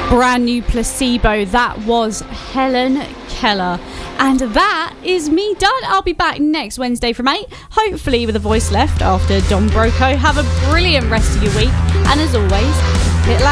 brand new Placebo. That was Helen Keller. And that is me done. I'll be back next Wednesday from 8, hopefully with a voice left after Don Broco. Have a brilliant rest of your week. And as always,